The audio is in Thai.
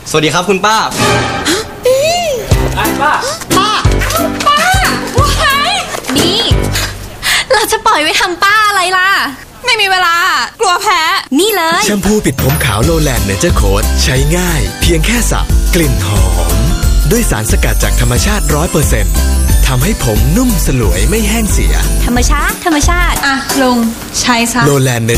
สวัสดีครับคุณป้าป้าว้ายนี่เราจะปล่อยไว้ทำป้าอะไรล่ะไม่มีเวลากลัวแพ้นี่เลยแชมพูปิดผมขาวโลแลนด์เนเจอร์โค้ดใช้ง่ายเพียงแค่สระกลิ่นหอมด้วยสารสกัดจากธรรมชาติ 100% ทำให้ผมนุ่มสลวยไม่แห้งเสียธรรมชาติอ่ะลุงใช้ซะโลแลนด์